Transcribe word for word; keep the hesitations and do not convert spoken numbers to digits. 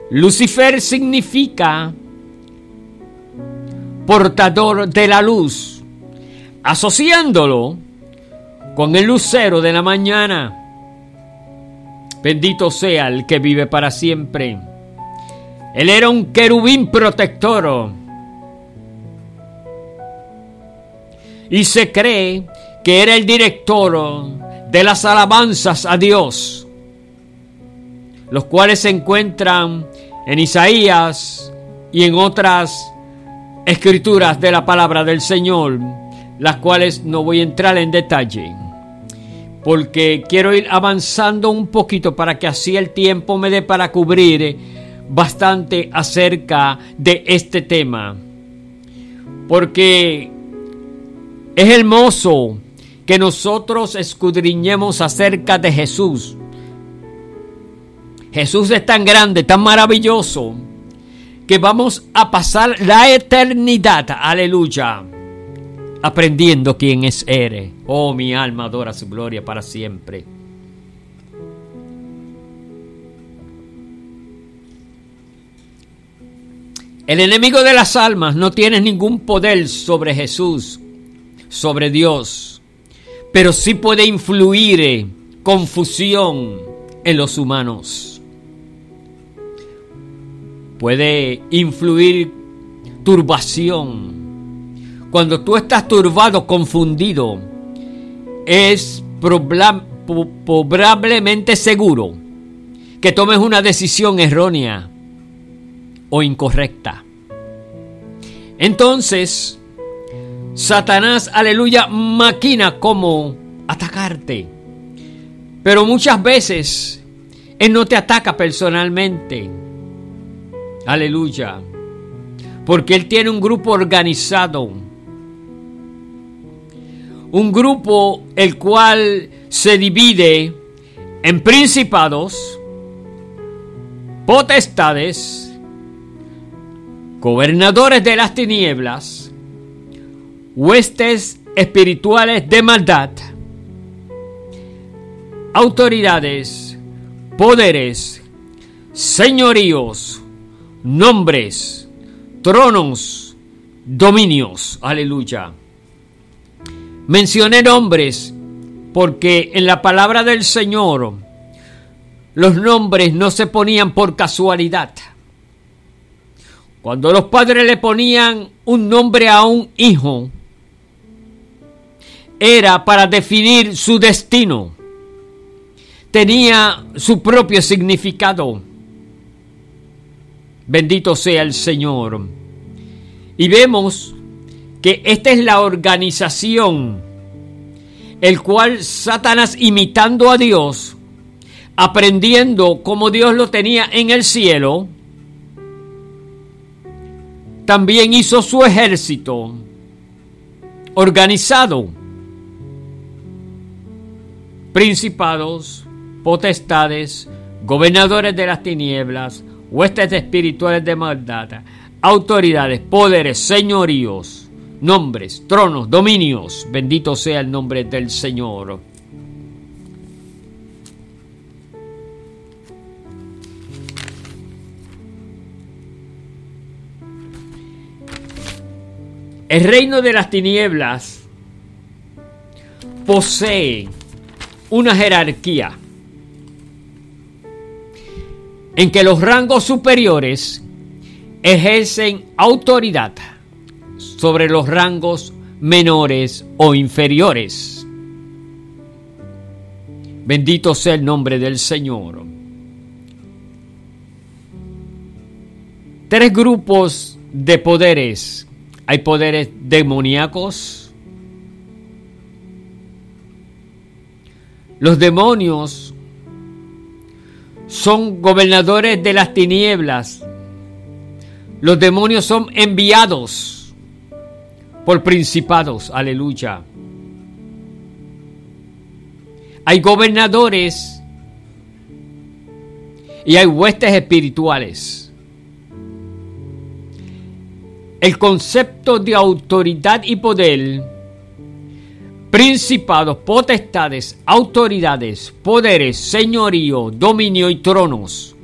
Lucifer significa portador de la luz, asociándolo con el lucero de la mañana. Bendito sea el que vive para siempre. Él era un querubín protector. Y se cree que era el director de las alabanzas a Dios, los cuales se encuentran en Isaías y en otras escrituras de la palabra del Señor, las cuales no voy a entrar en detalle, porque quiero ir avanzando un poquito para que así el tiempo me dé para cubrir bastante acerca de este tema, porque es hermoso que nosotros escudriñemos acerca de Jesús. Jesús es tan grande, tan maravilloso, que vamos a pasar la eternidad, aleluya, aprendiendo quién es Él. Oh, mi alma adora su gloria para siempre. El enemigo de las almas no tiene ningún poder sobre Jesús, sobre Dios, pero sí puede influir confusión en los humanos. Puede influir turbación. Cuando tú estás turbado, confundido, es probablemente seguro que tomes una decisión errónea o incorrecta. Entonces, Satanás, aleluya, maquina cómo atacarte. Pero muchas veces él no te ataca personalmente. Aleluya. Porque él tiene un grupo organizado. Un grupo el cual se divide en principados, potestades, gobernadores de las tinieblas, huestes espirituales de maldad, autoridades, poderes, señoríos, nombres, tronos, dominios. Aleluya. Mencioné nombres porque en la palabra del Señor los nombres no se ponían por casualidad. Cuando los padres le ponían un nombre a un hijo, era para definir su destino. Tenía su propio significado. Bendito sea el Señor. Y vemos que esta es la organización, el cual Satanás, imitando a Dios, aprendiendo como Dios lo tenía en el cielo, también hizo su ejército organizado. Principados, potestades, gobernadores de las tinieblas, huestes espirituales de maldad, autoridades, poderes, señoríos, nombres, tronos, dominios. Bendito sea el nombre del Señor. El reino de las tinieblas posee una jerarquía en que los rangos superiores ejercen autoridad sobre los rangos menores o inferiores. Bendito sea el nombre del Señor. Tres grupos de poderes. Hay poderes demoníacos. Los demonios son gobernadores de las tinieblas. Los demonios son enviados por principados. Aleluya. Hay gobernadores y hay huestes espirituales. El concepto de autoridad y poder, principados, potestades, autoridades, poderes, señorío, dominio y tronos,